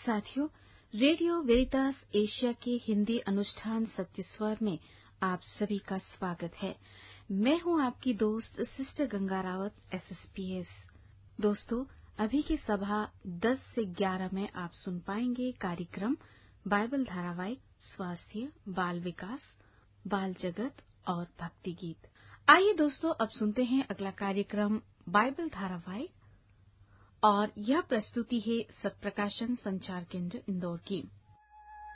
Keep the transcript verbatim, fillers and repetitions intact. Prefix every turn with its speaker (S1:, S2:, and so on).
S1: साथियों, radio वेरितास Asia के हिंदी अनुष्ठान सत्य स्वर में आप सभी का स्वागत है। मैं हूं आपकी दोस्त sister Ganga Rawat, S S P S. दोस्तों, अभी की सभा दस से ग्यारह में आप सुन पाएंगे कार्यक्रम बाइबल धारावाहिक, स्वास्थ्य, बाल विकास, बाल जगत और भक्ति गीत। आइए दोस्तों, अब सुनते हैं अगला कार्यक्रम बाइबल धारावाहिक, और यह प्रस्तुति है सत्प्रकाशन संचार केंद्र इंदौर की।